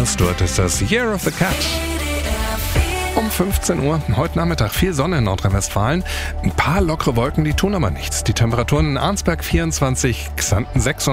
hörst, dort ist das Year of the Cat. Um 15 Uhr, heute Nachmittag viel Sonne in Nordrhein-Westfalen. Ein paar lockere Wolken, die tun aber nichts. Die Temperaturen in Arnsberg 24, Xanten 26.